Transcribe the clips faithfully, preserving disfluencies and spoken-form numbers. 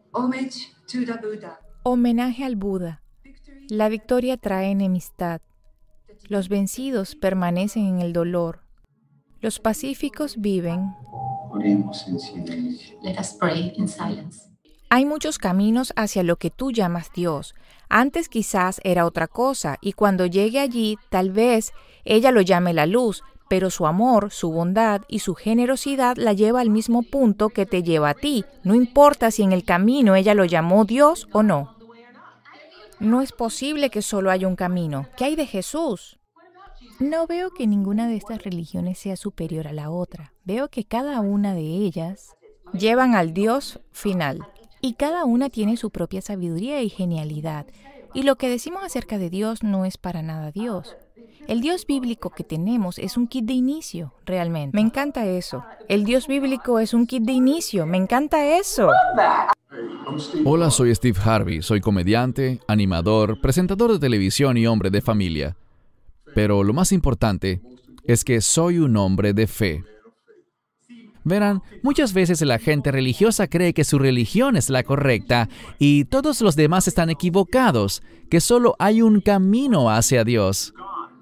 Homage to the Buddha. Homenaje al Buda. La victoria trae enemistad. Los vencidos permanecen en el dolor. Los pacíficos viven. Oremos en silencio. Let us pray in silence. Hay muchos caminos hacia lo que tú llamas Dios. Antes quizás era otra cosa, y cuando llegue allí, tal vez ella lo llame la luz, pero su amor, su bondad y su generosidad la lleva al mismo punto que te lleva a ti. No importa si en el camino ella lo llamó Dios o no. No es posible que solo haya un camino. ¿Qué hay de Jesús? No veo que ninguna de estas religiones sea superior a la otra. Veo que cada una de ellas llevan al Dios final. Y cada una tiene su propia sabiduría y genialidad. Y lo que decimos acerca de Dios no es para nada Dios. El Dios bíblico que tenemos es un kit de inicio, realmente. Me encanta eso. El Dios bíblico es un kit de inicio. Me encanta eso. Hola, soy Steve Harvey. Soy comediante, animador, presentador de televisión y hombre de familia. Pero lo más importante es que soy un hombre de fe. Verán, muchas veces la gente religiosa cree que su religión es la correcta y todos los demás están equivocados, que solo hay un camino hacia Dios.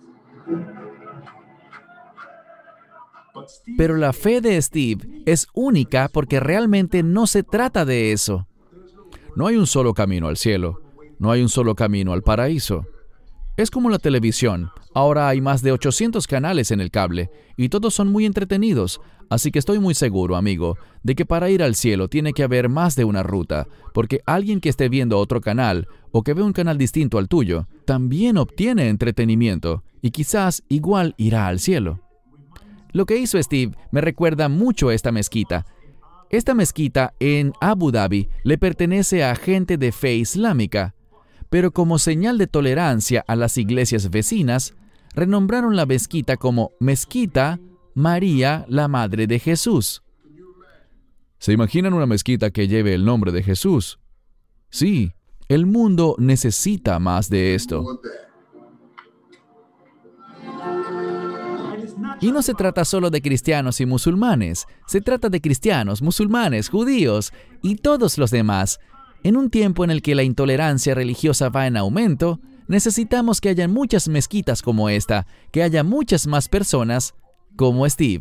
Pero la fe de Steve es única porque realmente no se trata de eso. No hay un solo camino al cielo, no hay un solo camino al paraíso. Es como la televisión. Ahora hay más de ochocientos canales en el cable y todos son muy entretenidos. Así que estoy muy seguro, amigo, de que para ir al cielo tiene que haber más de una ruta, porque alguien que esté viendo otro canal o que ve un canal distinto al tuyo, también obtiene entretenimiento y quizás igual irá al cielo. Lo que hizo Steve me recuerda mucho a esta mezquita. Esta mezquita en Abu Dhabi le pertenece a gente de fe islámica, pero como señal de tolerancia a las iglesias vecinas, renombraron la mezquita como Mezquita María, la Madre de Jesús. ¿Se imaginan una mezquita que lleve el nombre de Jesús? Sí, el mundo necesita más de esto. Y no se trata solo de cristianos y musulmanes, se trata de cristianos, musulmanes, judíos y todos los demás. En un tiempo en el que la intolerancia religiosa va en aumento, necesitamos que haya muchas mezquitas como esta, que haya muchas más personas como Steve.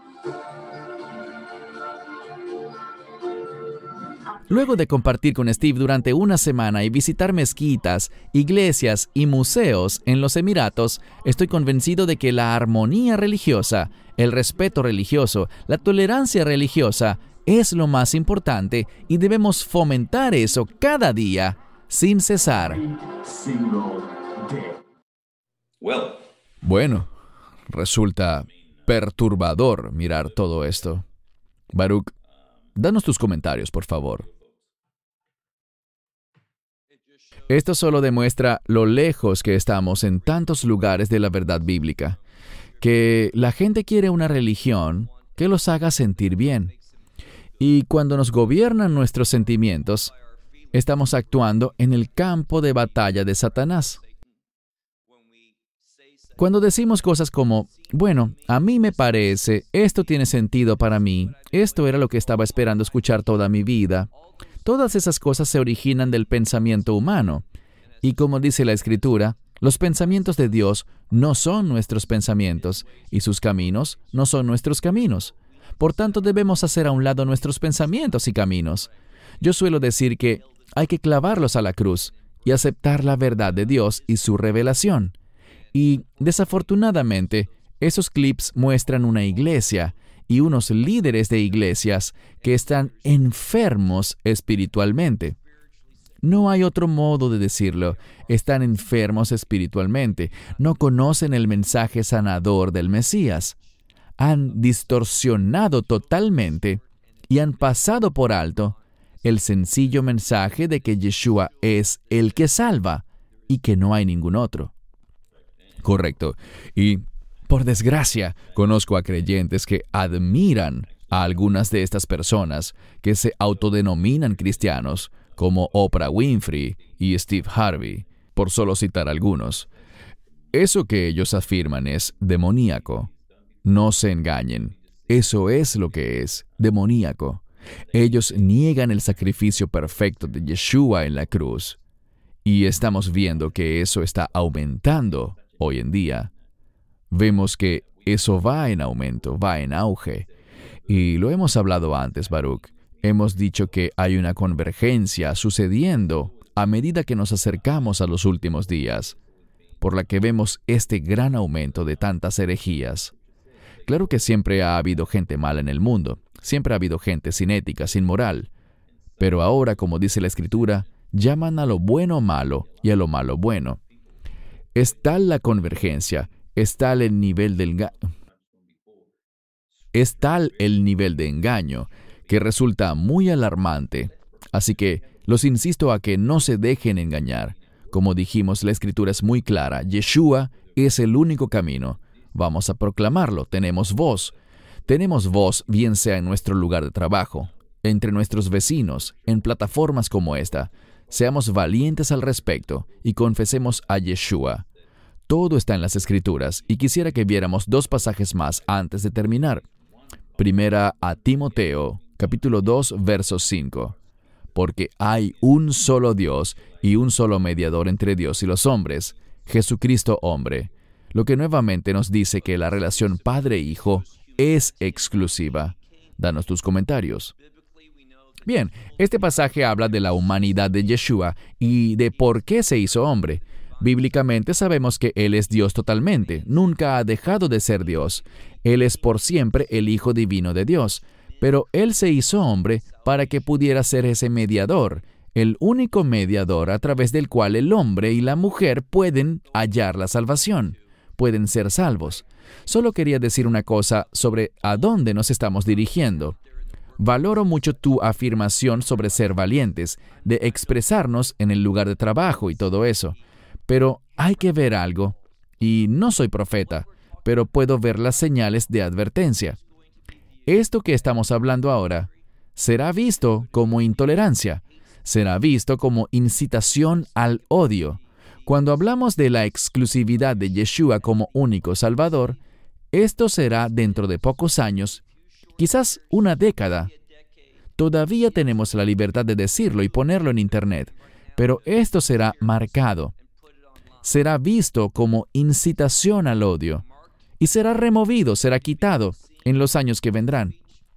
Luego de compartir con Steve durante una semana y visitar mezquitas, iglesias y museos en los Emiratos, estoy convencido de que la armonía religiosa, el respeto religioso, la tolerancia religiosa es lo más importante y debemos fomentar eso cada día sin cesar. Bueno, resulta perturbador mirar todo esto. Baruch, danos tus comentarios, por favor. Esto solo demuestra lo lejos que estamos en tantos lugares de la verdad bíblica, que la gente quiere una religión que los haga sentir bien. Y cuando nos gobiernan nuestros sentimientos, estamos actuando en el campo de batalla de Satanás. Cuando decimos cosas como, bueno, a mí me parece, esto tiene sentido para mí, esto era lo que estaba esperando escuchar toda mi vida, todas esas cosas se originan del pensamiento humano. Y como dice la Escritura, los pensamientos de Dios no son nuestros pensamientos, y sus caminos no son nuestros caminos. Por tanto, debemos hacer a un lado nuestros pensamientos y caminos. Yo suelo decir que hay que clavarlos a la cruz y aceptar la verdad de Dios y su revelación. Y, desafortunadamente, esos clips muestran una iglesia y unos líderes de iglesias que están enfermos espiritualmente. No hay otro modo de decirlo. Están enfermos espiritualmente. No conocen el mensaje sanador del Mesías. Han distorsionado totalmente y han pasado por alto el sencillo mensaje de que Yeshua es el que salva y que no hay ningún otro. Correcto. Y, por desgracia, conozco a creyentes que admiran a algunas de estas personas que se autodenominan cristianos, como Oprah Winfrey y Steve Harvey, por solo citar algunos. Eso que ellos afirman es demoníaco. No se engañen. Eso es lo que es, demoníaco. Ellos niegan el sacrificio perfecto de Yeshua en la cruz. Y estamos viendo que eso está aumentando hoy en día. Vemos que eso va en aumento, va en auge. Y lo hemos hablado antes, Baruch. Hemos dicho que hay una convergencia sucediendo a medida que nos acercamos a los últimos días, por la que vemos este gran aumento de tantas herejías. Claro que siempre ha habido gente mala en el mundo, siempre ha habido gente sin ética, sin moral. Pero ahora, como dice la Escritura, llaman a lo bueno malo y a lo malo bueno. Es tal la convergencia, es tal el nivel del engaño, es tal el nivel de engaño que resulta muy alarmante. Así que los insisto a que no se dejen engañar. Como dijimos, la Escritura es muy clara. Yeshua es el único camino. Vamos a proclamarlo. Tenemos voz. Tenemos voz, bien sea en nuestro lugar de trabajo, entre nuestros vecinos, en plataformas como esta. Seamos valientes al respecto y confesemos a Yeshua. Todo está en las Escrituras y quisiera que viéramos dos pasajes más antes de terminar. Primera a Timoteo, capítulo dos, verso cinco. Porque hay un solo Dios y un solo mediador entre Dios y los hombres, Jesucristo hombre. Lo que nuevamente nos dice que la relación padre-hijo es exclusiva. Danos tus comentarios. Bien, este pasaje habla de la humanidad de Yeshua y de por qué se hizo hombre. Bíblicamente sabemos que Él es Dios totalmente, nunca ha dejado de ser Dios. Él es por siempre el Hijo Divino de Dios, pero Él se hizo hombre para que pudiera ser ese mediador, el único mediador a través del cual el hombre y la mujer pueden hallar la salvación, pueden ser salvos. Solo quería decir una cosa sobre a dónde nos estamos dirigiendo. Valoro mucho tu afirmación sobre ser valientes, de expresarnos en el lugar de trabajo y todo eso. Pero hay que ver algo, y no soy profeta, pero puedo ver las señales de advertencia. Esto que estamos hablando ahora será visto como intolerancia, será visto como incitación al odio. Cuando hablamos de la exclusividad de Yeshua como único Salvador, esto será dentro de pocos años, quizás una década. Todavía tenemos la libertad de decirlo y ponerlo en Internet, pero esto será marcado. Será visto como incitación al odio y será removido, será quitado en los años que vendrán.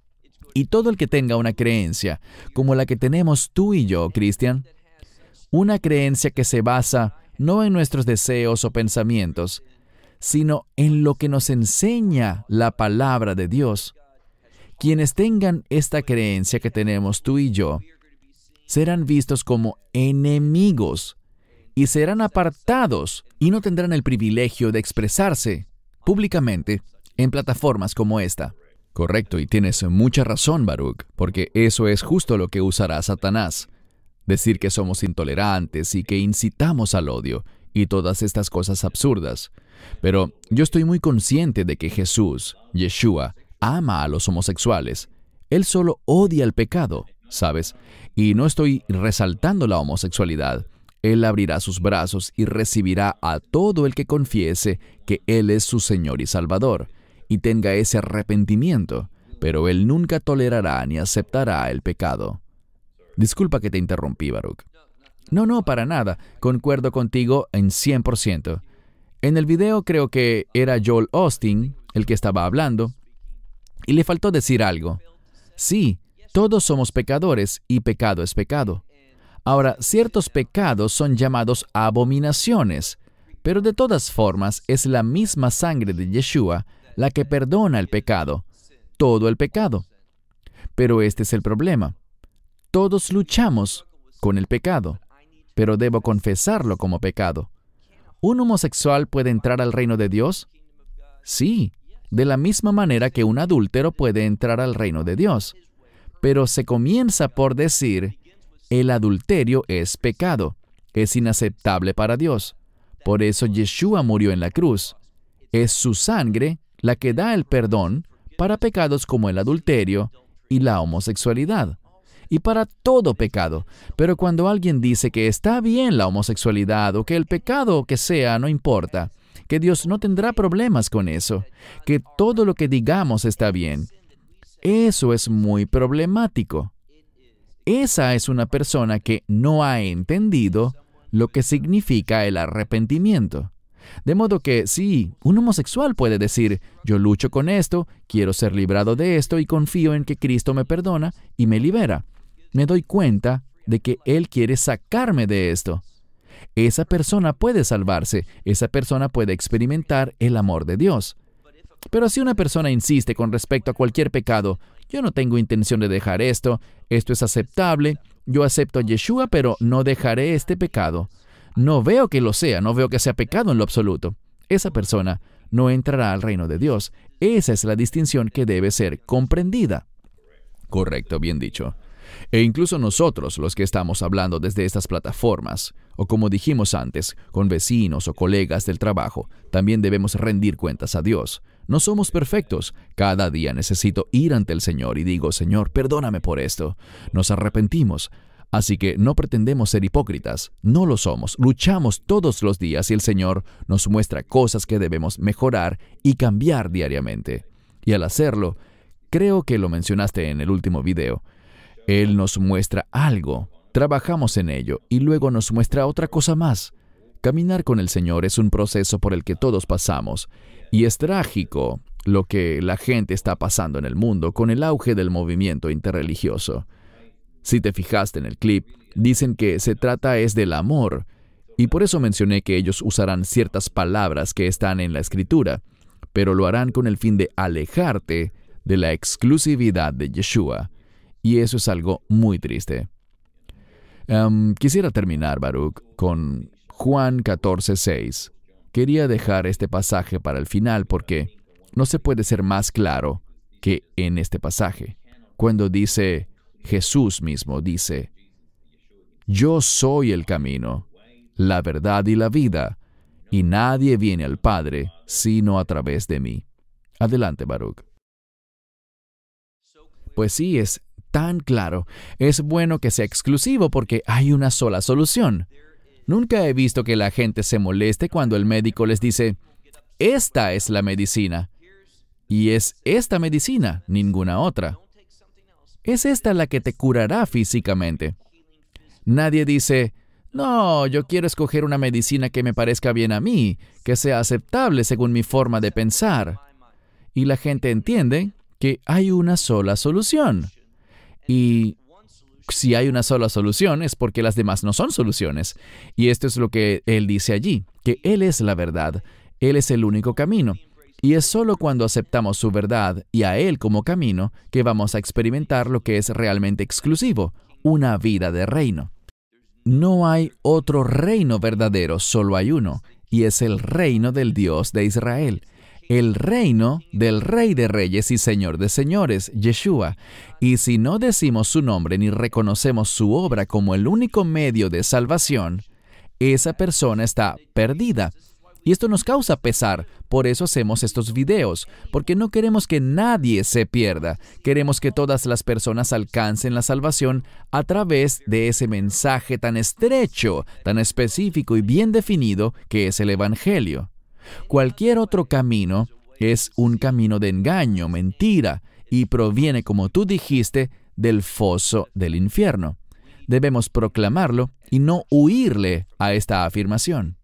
Y todo el que tenga una creencia como la que tenemos tú y yo, Cristian, una creencia que se basa no en nuestros deseos o pensamientos, sino en lo que nos enseña la palabra de Dios. Quienes tengan esta creencia que tenemos tú y yo, serán vistos como enemigos y serán apartados y no tendrán el privilegio de expresarse públicamente en plataformas como esta. Correcto, y tienes mucha razón, Baruch, porque eso es justo lo que usará Satanás. Decir que somos intolerantes y que incitamos al odio y todas estas cosas absurdas. Pero yo estoy muy consciente de que Jesús, Yeshua, ama a los homosexuales. Él solo odia el pecado, ¿sabes? Y no estoy resaltando la homosexualidad. Él abrirá sus brazos y recibirá a todo el que confiese que Él es su Señor y Salvador, y tenga ese arrepentimiento, pero Él nunca tolerará ni aceptará el pecado. Disculpa que te interrumpí, Baruch. No, no, para nada. Concuerdo contigo en cien por ciento. En el video creo que era Joel Osteen el que estaba hablando, y le faltó decir algo. Sí, todos somos pecadores, y pecado es pecado. Ahora, ciertos pecados son llamados abominaciones, pero de todas formas es la misma sangre de Yeshua la que perdona el pecado, todo el pecado. Pero este es el problema. Todos luchamos con el pecado, pero debo confesarlo como pecado. ¿Un homosexual puede entrar al reino de Dios? Sí, de la misma manera que un adúltero puede entrar al reino de Dios. Pero se comienza por decir, el adulterio es pecado, es inaceptable para Dios. Por eso Yeshua murió en la cruz. Es su sangre la que da el perdón para pecados como el adulterio y la homosexualidad, y para todo pecado. Pero cuando alguien dice que está bien la homosexualidad o que el pecado que sea no importa, que Dios no tendrá problemas con eso, que todo lo que digamos está bien, Eso es muy problemático. Esa es una persona que no ha entendido lo que significa el arrepentimiento. De modo que sí, un homosexual puede decir, yo lucho con esto, quiero ser librado de esto y confío en que Cristo me perdona y me libera. Me doy cuenta de que Él quiere sacarme de esto. Esa persona puede salvarse, esa persona puede experimentar el amor de Dios. Pero si una persona insiste con respecto a cualquier pecado, yo no tengo intención de dejar esto, esto es aceptable, yo acepto a Yeshua, pero no dejaré este pecado. No veo que lo sea, no veo que sea pecado en lo absoluto. Esa persona no entrará al reino de Dios. Esa es la distinción que debe ser comprendida. Correcto, bien dicho. E incluso nosotros, los que estamos hablando desde estas plataformas, o como dijimos antes, con vecinos o colegas del trabajo, también debemos rendir cuentas a Dios. No somos perfectos. Cada día necesito ir ante el Señor y digo, Señor, perdóname por esto. Nos arrepentimos. Así que no pretendemos ser hipócritas. No lo somos. Luchamos todos los días y el Señor nos muestra cosas que debemos mejorar y cambiar diariamente. Y al hacerlo, creo que lo mencionaste en el último video, Él nos muestra algo, trabajamos en ello y luego nos muestra otra cosa más. Caminar con el Señor es un proceso por el que todos pasamos y es trágico lo que la gente está pasando en el mundo con el auge del movimiento interreligioso. Si te fijaste en el clip, dicen que se trata es del amor y por eso mencioné que ellos usarán ciertas palabras que están en la Escritura, pero lo harán con el fin de alejarte de la exclusividad de Yeshua. Y eso es algo muy triste. Um, quisiera terminar, Baruch, con Juan catorce seis. Quería dejar este pasaje para el final porque no se puede ser más claro que en este pasaje. Cuando dice, Jesús mismo dice, yo soy el camino, la verdad y la vida, y nadie viene al Padre sino a través de mí. Adelante, Baruch. Pues sí, es tan claro. Es bueno que sea exclusivo porque hay una sola solución. Nunca he visto que la gente se moleste cuando el médico les dice, esta es la medicina. Y es esta medicina, ninguna otra. Es esta la que te curará físicamente. Nadie dice, no, yo quiero escoger una medicina que me parezca bien a mí, que sea aceptable según mi forma de pensar. Y la gente entiende que hay una sola solución. Y si hay una sola solución es porque las demás no son soluciones. Y esto es lo que Él dice allí, que Él es la verdad, Él es el único camino. Y es solo cuando aceptamos su verdad y a Él como camino que vamos a experimentar lo que es realmente exclusivo, una vida de reino. No hay otro reino verdadero, solo hay uno, y es el reino del Dios de Israel. El reino del Rey de Reyes y Señor de Señores, Yeshua. Y si no decimos su nombre ni reconocemos su obra como el único medio de salvación, esa persona está perdida. Y esto nos causa pesar, por eso hacemos estos videos, porque no queremos que nadie se pierda. Queremos que todas las personas alcancen la salvación a través de ese mensaje tan estrecho, tan específico y bien definido que es el Evangelio. Cualquier otro camino es un camino de engaño, mentira, y proviene, como tú dijiste, del foso del infierno. Debemos proclamarlo y no huirle a esta afirmación.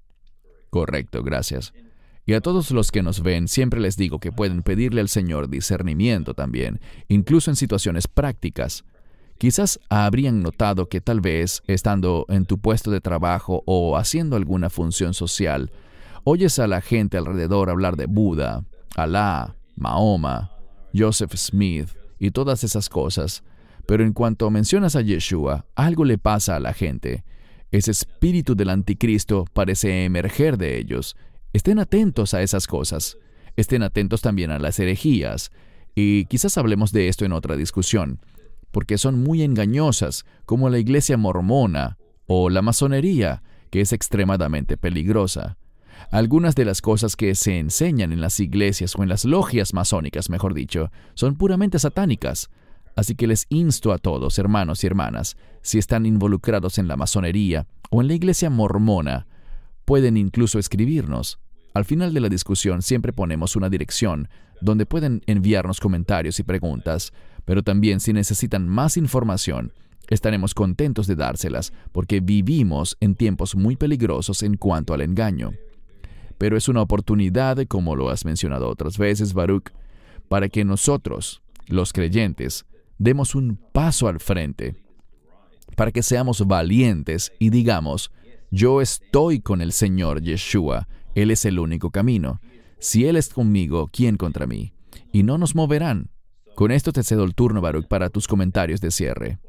Correcto, gracias. Y a todos los que nos ven, siempre les digo que pueden pedirle al Señor discernimiento también, incluso en situaciones prácticas. Quizás habrían notado que tal vez, estando en tu puesto de trabajo o haciendo alguna función social, oyes a la gente alrededor hablar de Buda, Alá, Mahoma, Joseph Smith y todas esas cosas, pero en cuanto mencionas a Yeshua, algo le pasa a la gente. Ese espíritu del anticristo parece emerger de ellos. Estén atentos a esas cosas. Estén atentos también a las herejías. Y quizás hablemos de esto en otra discusión, porque son muy engañosas, como la iglesia mormona o la masonería, que es extremadamente peligrosa. Algunas de las cosas que se enseñan en las iglesias o en las logias masónicas, mejor dicho, son puramente satánicas. Así que les insto a todos, hermanos y hermanas, si están involucrados en la masonería o en la iglesia mormona, pueden incluso escribirnos. Al final de la discusión siempre ponemos una dirección donde pueden enviarnos comentarios y preguntas, pero también si necesitan más información, estaremos contentos de dárselas porque vivimos en tiempos muy peligrosos en cuanto al engaño. Pero es una oportunidad, como lo has mencionado otras veces, Baruch, para que nosotros, los creyentes, demos un paso al frente, para que seamos valientes y digamos, yo estoy con el Señor Yeshua, Él es el único camino. Si Él es conmigo, ¿quién contra mí? Y no nos moverán. Con esto te cedo el turno, Baruch, para tus comentarios de cierre.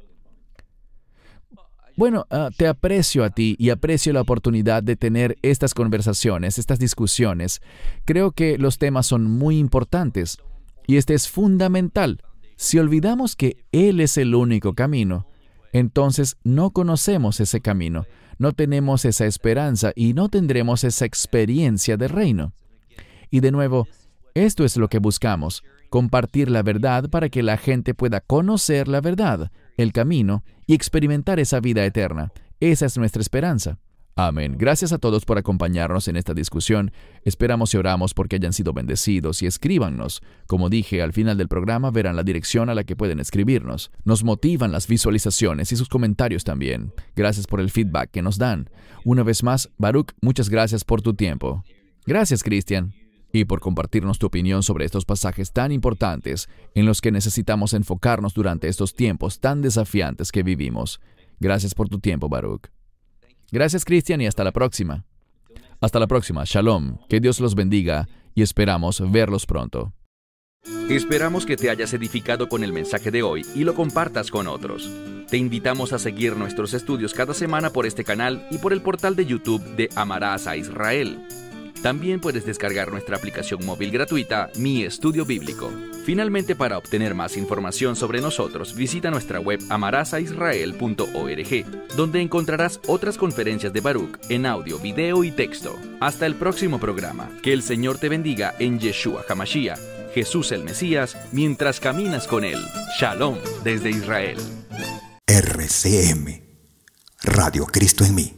Bueno, uh, te aprecio a ti y aprecio la oportunidad de tener estas conversaciones, estas discusiones. Creo que los temas son muy importantes y este es fundamental. Si olvidamos que Él es el único camino, entonces no conocemos ese camino, no tenemos esa esperanza y no tendremos esa experiencia de reino. Y de nuevo, esto es lo que buscamos, compartir la verdad para que la gente pueda conocer la verdad, el camino, y experimentar esa vida eterna. Esa es nuestra esperanza. Amén. Gracias a todos por acompañarnos en esta discusión. Esperamos y oramos porque hayan sido bendecidos y escríbanos. Como dije, al final del programa verán la dirección a la que pueden escribirnos. Nos motivan las visualizaciones y sus comentarios también. Gracias por el feedback que nos dan. Una vez más, Baruch, muchas gracias por tu tiempo. Gracias, Cristian. Y por compartirnos tu opinión sobre estos pasajes tan importantes en los que necesitamos enfocarnos durante estos tiempos tan desafiantes que vivimos. Gracias por tu tiempo, Baruch. Gracias, Cristian, y hasta la próxima. Hasta la próxima. Shalom. Que Dios los bendiga y esperamos verlos pronto. Esperamos que te hayas edificado con el mensaje de hoy y lo compartas con otros. Te invitamos a seguir nuestros estudios cada semana por este canal y por el portal de YouTube de Amarás a Israel. También puedes descargar nuestra aplicación móvil gratuita, Mi Estudio Bíblico. Finalmente, para obtener más información sobre nosotros, visita nuestra web amarás a israel punto org, donde encontrarás otras conferencias de Baruch en audio, video y texto. Hasta el próximo programa. Que el Señor te bendiga en Yeshua HaMashiach, Jesús el Mesías, mientras caminas con Él. Shalom desde Israel. R C M, Radio Cristo en mí.